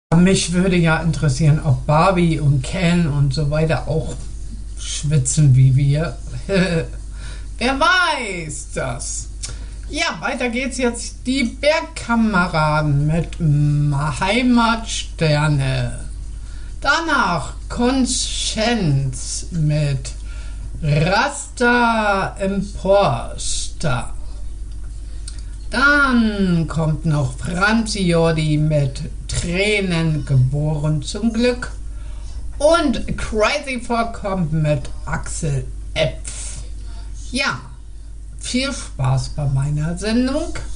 Mich würde ja interessieren, ob Barbie und Ken und so weiter auch schwitzen wie wir. Wer weiß das? Ja, weiter geht's jetzt. Die Bergkameraden mit Heimatsterne. Danach Conscience mit Rasta Imposter. Dann kommt noch Franzi Jordi mit Tränen geboren zum Glück. Und Crazy vorkommt mit Axel Epf. Ja, viel Spaß bei meiner Sendung.